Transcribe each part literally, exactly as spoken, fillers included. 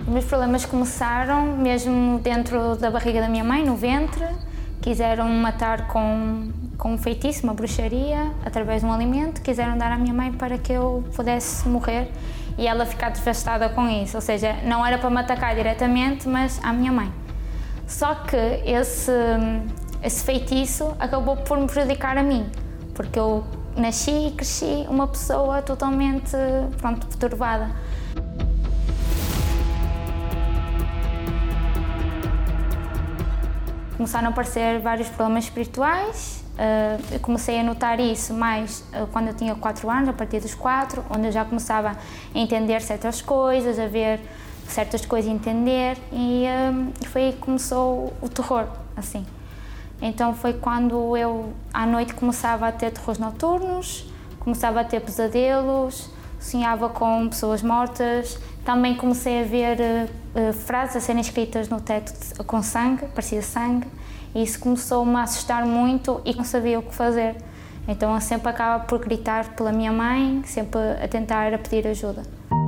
Os meus problemas começaram mesmo dentro da barriga da minha mãe, no ventre. Quiseram me matar com, com um feitiço, uma bruxaria, através de um alimento. Quiseram dar à minha mãe para que eu pudesse morrer e ela ficar devastada com isso. Ou seja, não era para me atacar diretamente, mas à minha mãe. Só que esse, esse feitiço acabou por me prejudicar a mim, porque eu nasci e cresci uma pessoa totalmente, pronto, perturbada. Começaram a aparecer vários problemas espirituais. Eu comecei a notar isso mais quando eu tinha quatro anos, a partir dos quatro, onde eu já começava a entender certas coisas, a ver certas coisas, a entender, e foi aí que começou o terror, assim. Então foi quando eu, à noite, começava a ter terrores noturnos, começava a ter pesadelos, sonhava com pessoas mortas. Também comecei a ver uh, frases a serem escritas no teto com sangue, parecia sangue, e isso começou-me a assustar muito e não sabia o que fazer. Então eu sempre acabava por gritar pela minha mãe, sempre a tentar a pedir ajuda.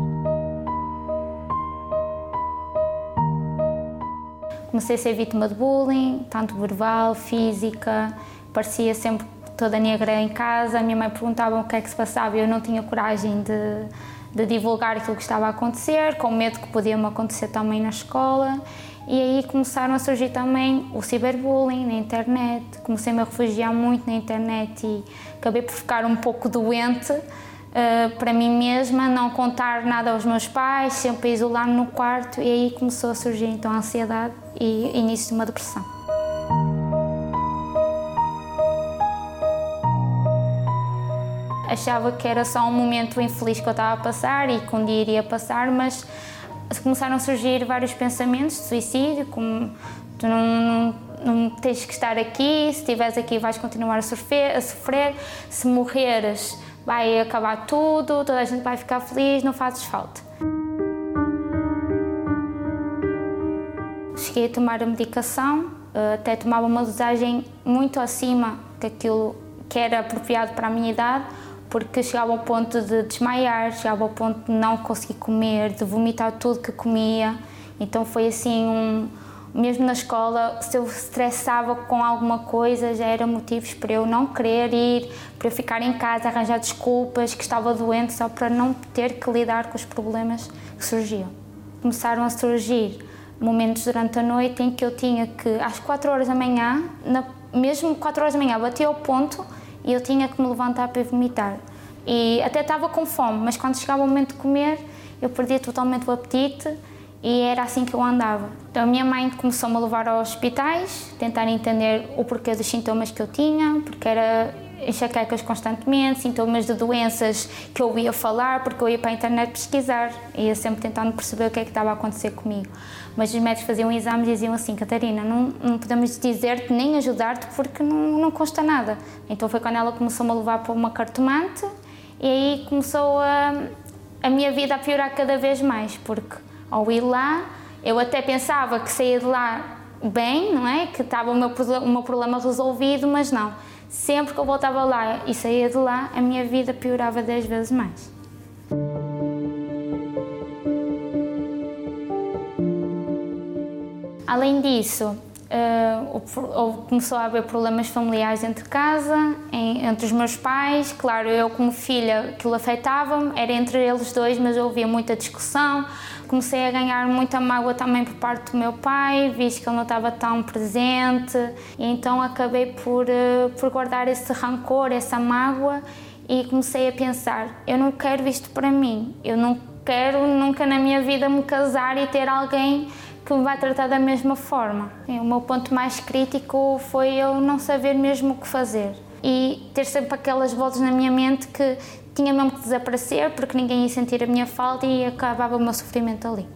Comecei a ser vítima de bullying, tanto verbal, física, parecia sempre toda negra em casa. A minha mãe perguntava o que é que se passava e eu não tinha coragem de, de divulgar aquilo que estava a acontecer, com medo que podia-me acontecer também na escola. E aí começaram a surgir também o ciberbullying na internet. Comecei-me a refugiar muito na internet e acabei por ficar um pouco doente uh, para mim mesma, não contar nada aos meus pais, sempre isolar-me no quarto, e aí começou a surgir então a ansiedade e início de uma depressão. Achava que era só um momento infeliz que eu estava a passar e que um dia iria passar, mas começaram a surgir vários pensamentos de suicídio, como tu não, não, não tens que estar aqui, se estiveres aqui vais continuar a sofrer, a sofrer, se morreres vai acabar tudo, toda a gente vai ficar feliz, não fazes falta. Cheguei a tomar a medicação, até tomava uma dosagem muito acima daquilo que era apropriado para a minha idade, porque chegava ao ponto de desmaiar, chegava ao ponto de não conseguir comer, de vomitar tudo que comia. Então foi assim, um, mesmo na escola, se eu estressava com alguma coisa, já era motivos para eu não querer ir, para eu ficar em casa, arranjar desculpas, que estava doente, só para não ter que lidar com os problemas que surgiam. Começaram a surgir momentos durante a noite em que eu tinha que, às quatro horas da manhã, na, mesmo quatro horas da manhã, batia ao ponto e eu tinha que me levantar para vomitar. E até estava com fome, mas quando chegava o momento de comer, eu perdia totalmente o apetite e era assim que eu andava. Então a minha mãe começou-me a levar aos hospitais, tentar entender o porquê dos sintomas que eu tinha, porque era enxaquecas constantemente, sintomas de doenças que eu ia falar, porque eu ia para a internet pesquisar, ia sempre tentando perceber o que é que estava a acontecer comigo. Mas os médicos faziam um exame e diziam assim: Catarina, não, não podemos dizer-te nem ajudar-te porque não, não consta nada. Então foi quando ela começou-me a levar para uma cartomante e aí começou a, a minha vida a piorar cada vez mais, porque ao ir lá, eu até pensava que saía de lá bem, não é? Que estava o meu, o meu problema resolvido, mas não. Sempre que eu voltava lá e saía de lá, a minha vida piorava dez vezes mais. Além disso, uh, começou a haver problemas familiares entre casa, em, entre os meus pais. Claro, eu como filha, aquilo afetava-me, era entre eles dois, mas eu ouvia muita discussão. Comecei a ganhar muita mágoa também por parte do meu pai, visto que ele não estava tão presente, e então acabei por, uh, por guardar esse rancor, essa mágoa, e comecei a pensar: eu não quero isto para mim, eu não quero nunca na minha vida me casar e ter alguém que me vai tratar da mesma forma. E o meu ponto mais crítico foi eu não saber mesmo o que fazer e ter sempre aquelas voltas na minha mente que tinha mesmo que desaparecer porque ninguém ia sentir a minha falta e acabava o meu sofrimento ali.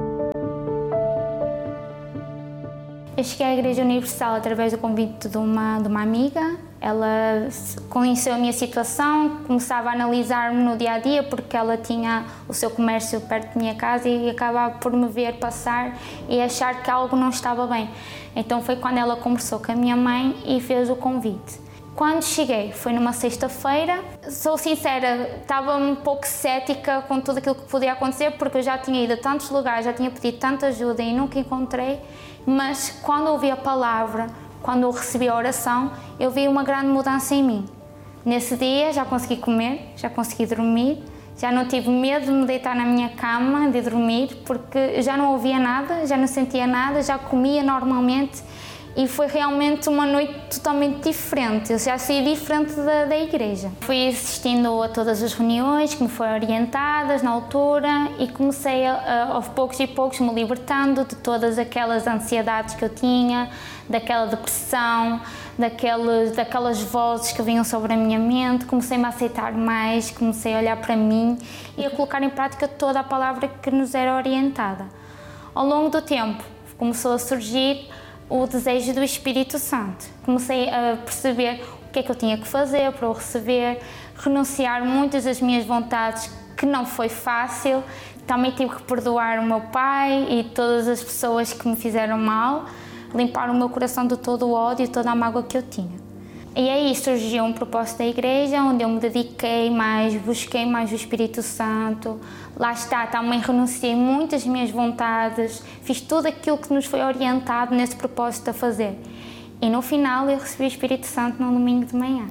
Eu cheguei à Igreja Universal através do convite de uma, de uma amiga. Ela conheceu a minha situação, começava a analisar-me no dia-a-dia porque ela tinha o seu comércio perto da minha casa e acabava por me ver passar e achar que algo não estava bem. Então foi quando ela conversou com a minha mãe e fez o convite. Quando cheguei, foi numa sexta-feira, sou sincera, estava um pouco cética com tudo aquilo que podia acontecer, porque eu já tinha ido a tantos lugares, já tinha pedido tanta ajuda e nunca encontrei, mas quando ouvi a palavra, quando eu recebi a oração, eu vi uma grande mudança em mim. Nesse dia já consegui comer, já consegui dormir, já não tive medo de me deitar na minha cama, de dormir, porque já não ouvia nada, já não sentia nada, já comia normalmente. E foi realmente uma noite totalmente diferente, eu já saí diferente da, da igreja. Fui assistindo a todas as reuniões que me foram orientadas na altura e comecei a, a, aos poucos e poucos me libertando de todas aquelas ansiedades que eu tinha, daquela depressão, daqueles, daquelas vozes que vinham sobre a minha mente. Comecei-me a aceitar mais, comecei a olhar para mim e a colocar em prática toda a palavra que nos era orientada. Ao longo do tempo começou a surgir o desejo do Espírito Santo. Comecei a perceber o que é que eu tinha que fazer para o receber, renunciar muitas das minhas vontades, que não foi fácil. Também tive que perdoar o meu pai e todas as pessoas que me fizeram mal, limpar o meu coração de todo o ódio e toda a mágoa que eu tinha. E aí surgiu um propósito da igreja, onde eu me dediquei mais, busquei mais o Espírito Santo. Lá está, também renunciei muitas minhas vontades, fiz tudo aquilo que nos foi orientado nesse propósito a fazer. E no final eu recebi o Espírito Santo no domingo de manhã.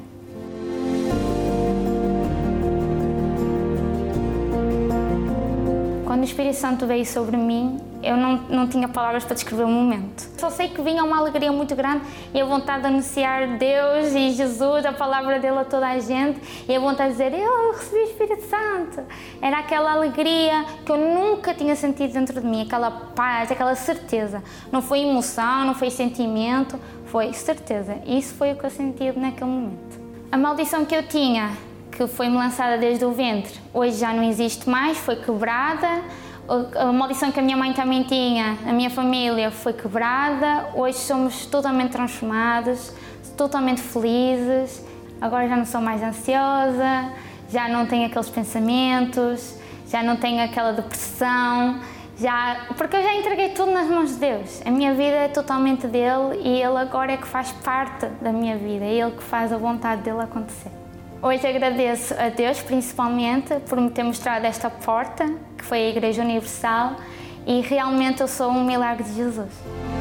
Quando o Espírito Santo veio sobre mim, eu não, não tinha palavras para descrever o momento. Só sei que vinha uma alegria muito grande e a vontade de anunciar Deus e Jesus, a palavra dele a toda a gente, e a vontade de dizer, eu recebi o Espírito Santo. Era aquela alegria que eu nunca tinha sentido dentro de mim, aquela paz, aquela certeza. Não foi emoção, não foi sentimento, foi certeza. Isso foi o que eu senti naquele momento. A maldição que eu tinha, que foi-me lançada desde o ventre, hoje já não existe mais, foi quebrada. A maldição que a minha mãe também tinha, a minha família, foi quebrada. Hoje somos totalmente transformados, totalmente felizes. Agora já não sou mais ansiosa, já não tenho aqueles pensamentos, já não tenho aquela depressão, já, porque eu já entreguei tudo nas mãos de Deus. A minha vida é totalmente dele e ele agora é que faz parte da minha vida, é ele que faz a vontade dele acontecer. Hoje agradeço a Deus, principalmente, por me ter mostrado esta porta, que foi a Igreja Universal, e realmente eu sou um milagre de Jesus.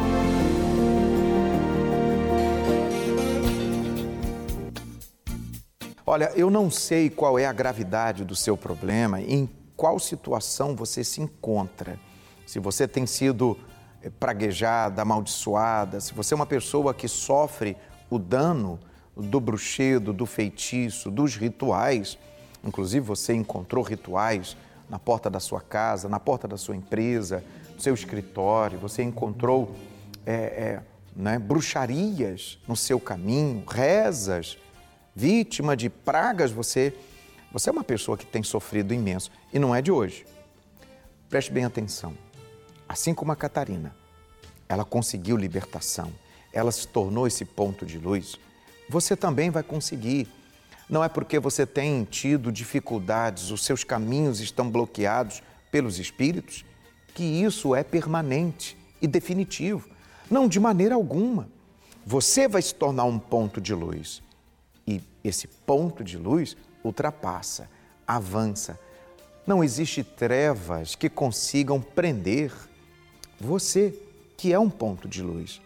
Olha, eu não sei qual é a gravidade do seu problema, em qual situação você se encontra. Se você tem sido praguejada, amaldiçoada, se você é uma pessoa que sofre o dano do bruxedo, do feitiço, dos rituais. Inclusive você encontrou rituais na porta da sua casa, na porta da sua empresa, no seu escritório, você encontrou é, é, né, bruxarias no seu caminho, rezas, vítima de pragas. Você, você é uma pessoa que tem sofrido imenso e não é de hoje. Preste bem atenção. Assim como a Catarina, ela conseguiu libertação, ela se tornou esse ponto de luz, você também vai conseguir. Não é porque você tem tido dificuldades, os seus caminhos estão bloqueados pelos espíritos, que isso é permanente e definitivo. Não, de maneira alguma. Você vai se tornar um ponto de luz. E esse ponto de luz ultrapassa, avança. Não existe trevas que consigam prender você, que é um ponto de luz.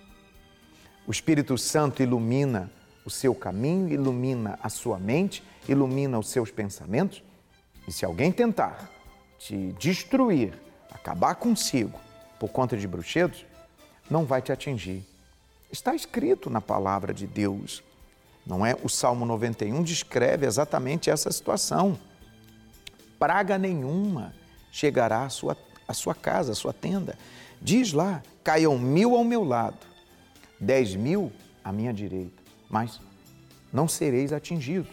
O Espírito Santo ilumina o seu caminho, ilumina a sua mente, ilumina os seus pensamentos. E se alguém tentar te destruir, acabar consigo por conta de bruxedos, não vai te atingir. Está escrito na palavra de Deus, não é? O Salmo noventa e um descreve exatamente essa situação. Praga nenhuma chegará à sua, à sua casa, à sua tenda. Diz lá, caiam mil ao meu lado, dez mil à minha direita, mas não sereis atingido.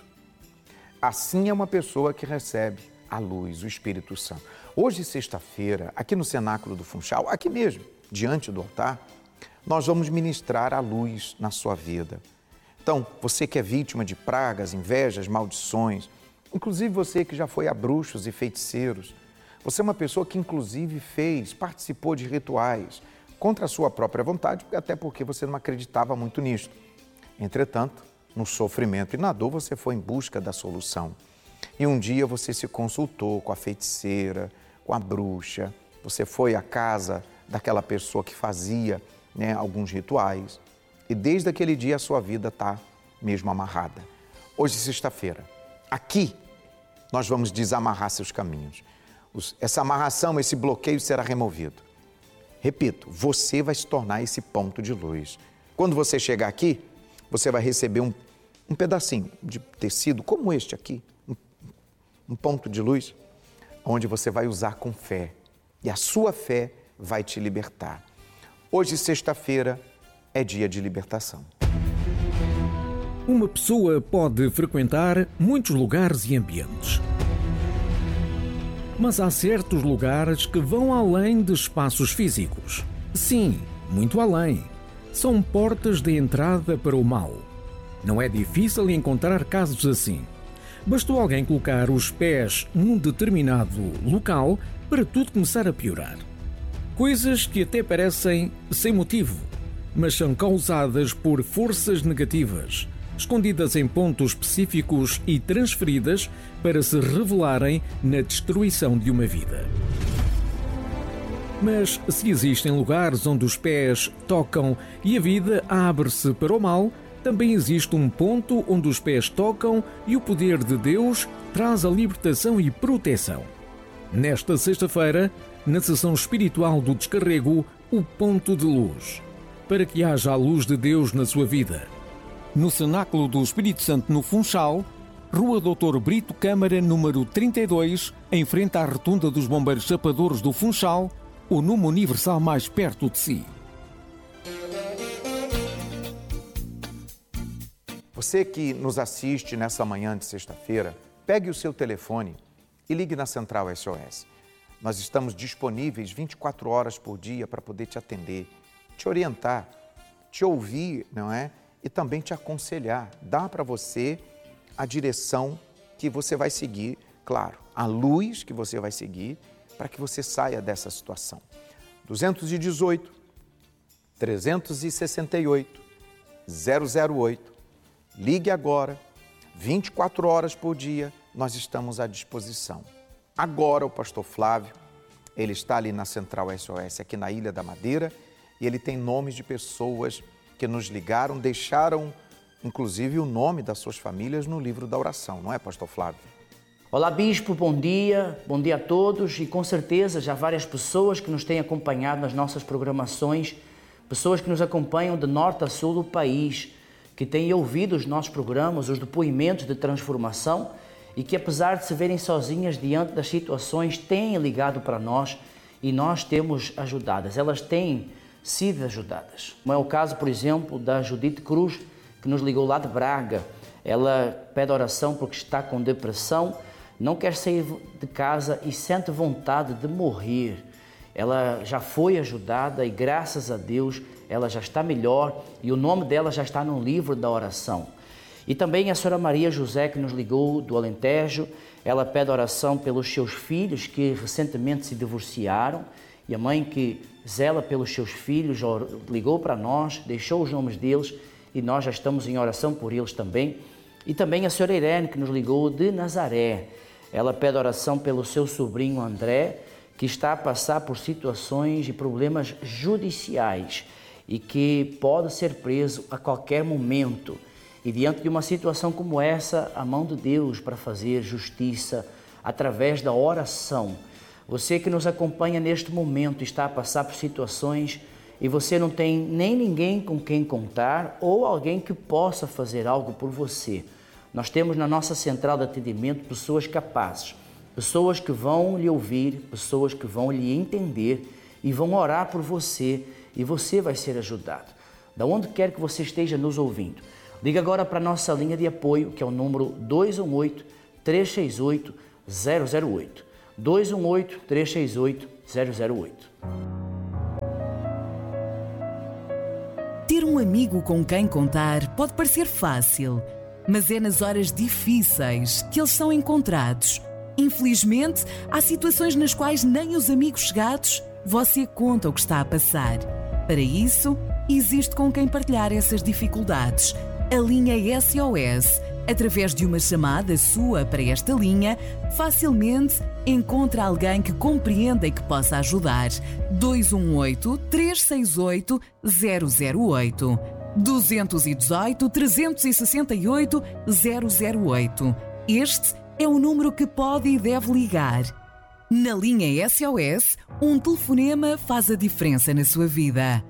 Assim é uma pessoa que recebe a luz, o Espírito Santo. Hoje, sexta-feira, aqui no Cenáculo do Funchal, aqui mesmo, diante do altar, nós vamos ministrar a luz na sua vida. Então, você que é vítima de pragas, invejas, maldições, inclusive você que já foi a bruxos e feiticeiros, você é uma pessoa que inclusive fez, participou de rituais contra a sua própria vontade, até porque você não acreditava muito nisso. Entretanto, no sofrimento e na dor, você foi em busca da solução. E um dia você se consultou com a feiticeira, com a bruxa, você foi à casa daquela pessoa que fazia, né, alguns rituais. E desde aquele dia a sua vida está mesmo amarrada. Hoje, sexta-feira, aqui nós vamos desamarrar seus caminhos. Essa amarração, esse bloqueio será removido. Repito, você vai se tornar esse ponto de luz. Quando você chegar aqui, você vai receber um, um pedacinho de tecido como este aqui, um, um ponto de luz, onde você vai usar com fé. E a sua fé vai te libertar. Hoje, sexta-feira, é dia de libertação. Uma pessoa pode frequentar muitos lugares e ambientes. Mas há certos lugares que vão além de espaços físicos. Sim, muito além. São portas de entrada para o mal. Não é difícil encontrar casos assim. Bastou alguém colocar os pés num determinado local para tudo começar a piorar. Coisas que até parecem sem motivo, mas são causadas por forças negativas, escondidas em pontos específicos e transferidas para se revelarem na destruição de uma vida. Mas se existem lugares onde os pés tocam e a vida abre-se para o mal, também existe um ponto onde os pés tocam e o poder de Deus traz a libertação e proteção. Nesta sexta-feira, na sessão espiritual do Descarrego, o Ponto de Luz, para que haja a luz de Deus na sua vida. No Cenáculo do Espírito Santo, no Funchal, Rua doutor Brito Câmara, número trinta e dois, em frente à Rotunda dos Bombeiros Chapadores do Funchal, o número universal mais perto de si. Você que nos assiste nessa manhã de sexta-feira, pegue o seu telefone e ligue na Central S O S. Nós estamos disponíveis vinte e quatro horas por dia para poder te atender, te orientar, te ouvir, não é? E também te aconselhar. Dá para você a direção que você vai seguir, claro, a luz que você vai seguir para que você saia dessa situação. dois um oito, três seis oito, zero zero oito. Ligue agora, vinte e quatro horas por dia, nós estamos à disposição. Agora o pastor Flávio, ele está ali na Central S O S, aqui na Ilha da Madeira, e ele tem nomes de pessoas que nos ligaram, deixaram inclusive o nome das suas famílias no livro da oração, não é, pastor Flávio? Olá, bispo, bom dia, bom dia a todos, e com certeza já várias pessoas que nos têm acompanhado nas nossas programações, pessoas que nos acompanham de norte a sul do país, que têm ouvido os nossos programas, os depoimentos de transformação e que, apesar de se verem sozinhas diante das situações, têm ligado para nós e nós temos ajudadas, elas têm sido ajudadas. Como é o caso, por exemplo, da Judite Cruz, que nos ligou lá de Braga. Ela pede oração porque está com depressão, não quer sair de casa e sente vontade de morrer. Ela já foi ajudada e, graças a Deus, ela já está melhor e o nome dela já está no livro da oração. E também a senhora Maria José, que nos ligou do Alentejo, ela pede oração pelos seus filhos que recentemente se divorciaram, e a mãe que zela pelos seus filhos ligou para nós, deixou os nomes deles e nós já estamos em oração por eles também. E também a senhora Irene, que nos ligou de Nazaré, ela pede oração pelo seu sobrinho André, que está a passar por situações e problemas judiciais e que pode ser preso a qualquer momento. E diante de uma situação como essa, a mão de Deus para fazer justiça através da oração. Você que nos acompanha neste momento está a passar por situações e você não tem nem ninguém com quem contar ou alguém que possa fazer algo por você. Nós temos na nossa central de atendimento pessoas capazes, pessoas que vão lhe ouvir, pessoas que vão lhe entender e vão orar por você e você vai ser ajudado. Da onde quer que você esteja nos ouvindo, liga agora para a nossa linha de apoio, que é o número dois um oito, três seis oito, zero zero oito. dois um oito, três seis oito, zero zero oito. Ter um amigo com quem contar pode parecer fácil, mas é nas horas difíceis que eles são encontrados. Infelizmente, há situações nas quais nem os amigos chegados você conta o que está a passar. Para isso, existe com quem partilhar essas dificuldades. a linha S O S. Através de uma chamada sua para esta linha, facilmente encontra alguém que compreenda e que possa ajudar. dois um oito, três seis oito, zero zero oito. dois um oito, três seis oito, zero zero oito. Este é o número que pode e deve ligar. Na linha S O S, um telefonema faz a diferença na sua vida.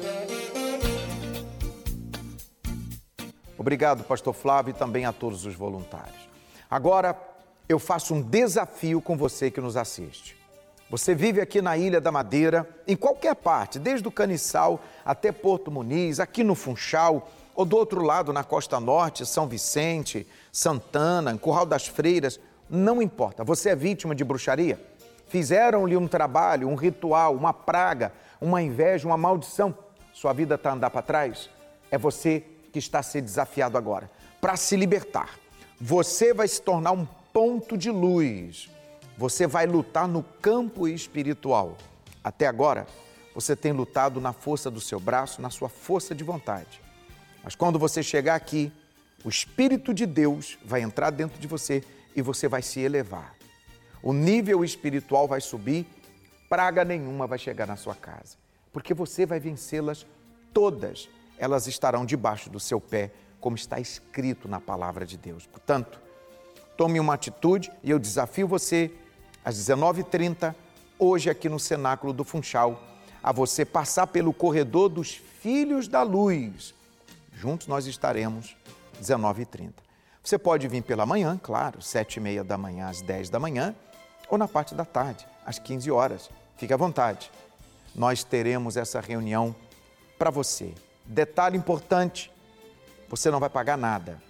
Obrigado, pastor Flávio, e também a todos os voluntários. Agora, eu faço um desafio com você que nos assiste. Você vive aqui na Ilha da Madeira, em qualquer parte, desde o Caniçal até Porto Muniz, aqui no Funchal, ou do outro lado, na Costa Norte, São Vicente, Santana, Curral das Freiras, não importa. Você é vítima de bruxaria? Fizeram-lhe um trabalho, um ritual, uma praga, uma inveja, uma maldição. Sua vida está a andar para trás? É você que está a ser desafiado agora, para se libertar. Você vai se tornar um ponto de luz. Você vai lutar no campo espiritual. Até agora, você tem lutado na força do seu braço, na sua força de vontade. Mas quando você chegar aqui, o Espírito de Deus vai entrar dentro de você e você vai se elevar. O nível espiritual vai subir, praga nenhuma vai chegar na sua casa, porque você vai vencê-las todas. Elas estarão debaixo do seu pé, como está escrito na palavra de Deus. Portanto, tome uma atitude e eu desafio você, às dezenove e trinta, hoje aqui no Cenáculo do Funchal, a você passar pelo corredor dos Filhos da Luz. Juntos nós estaremos, dezenove e trinta. Você pode vir pela manhã, claro, sete e meia da manhã às dez da manhã, ou na parte da tarde, às quinze horas. Fique à vontade. Nós teremos essa reunião para você. Detalhe importante, você não vai pagar nada.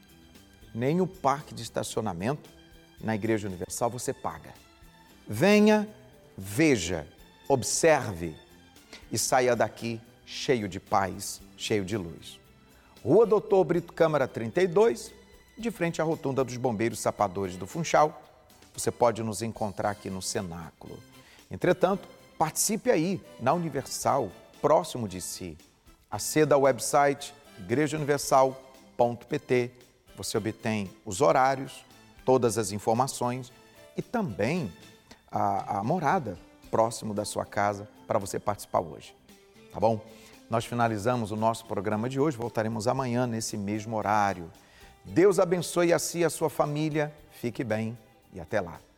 Nem o parque de estacionamento na Igreja Universal você paga. Venha, veja, observe e saia daqui cheio de paz, cheio de luz. Rua Doutor Brito Câmara trinta e dois, de frente à rotunda dos Bombeiros Sapadores do Funchal. Você pode nos encontrar aqui no Cenáculo. Entretanto, participe aí na Universal, próximo de si. Aceda ao website igreja universal ponto p t, você obtém os horários, todas as informações e também a, a morada próximo da sua casa para você participar hoje, tá bom? Nós finalizamos o nosso programa de hoje, voltaremos amanhã nesse mesmo horário. Deus abençoe a si e a sua família, fique bem e até lá.